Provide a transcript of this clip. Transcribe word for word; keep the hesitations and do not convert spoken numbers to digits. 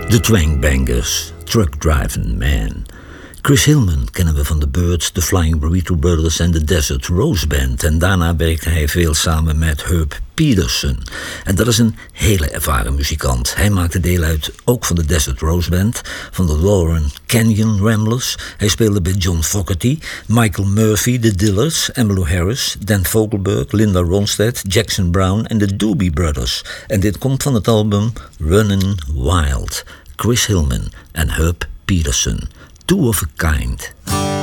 De Twangbangers, Truck Driving Man. Chris Hillman kennen we van The Byrds, The Flying Burrito Brothers en de Desert Rose Band. En daarna werkte hij veel samen met Herb Peterson. En dat is een hele ervaren muzikant. Hij maakte deel uit ook van de Desert Rose Band, van de Lauren Canyon Ramblers. Hij speelde bij John Fogerty, Michael Murphy, The Dillers, Emmylou Harris, Dan Vogelberg, Linda Ronstadt, Jackson Brown en de Doobie Brothers. En dit komt van het album Runnin' Wild. Chris Hillman en Herb Peterson. Two of a Kind.